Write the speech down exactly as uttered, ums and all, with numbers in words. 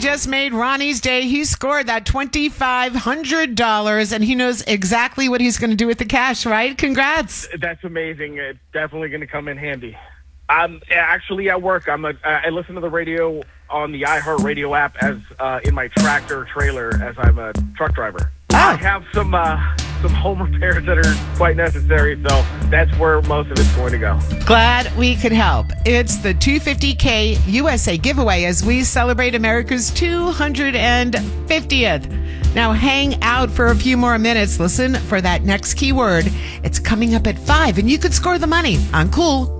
just made Ronnie's day. He scored that twenty-five hundred dollars, and he knows exactly what he's going to do with the cash, right? Congrats. That's amazing. It's definitely going to come in handy. I'm actually at work. I'm a, I listen to the radio on the iHeartRadio app as uh, in my tractor trailer as I'm a truck driver. Oh. I have some uh, some home repairs that are quite necessary, so that's where most of it's going to go. Glad we could help. It's the two hundred fifty K U S A giveaway as we celebrate America's two hundred fiftieth. Now hang out for a few more minutes. Listen for that next keyword. It's coming up at five, and you could score the money on Cool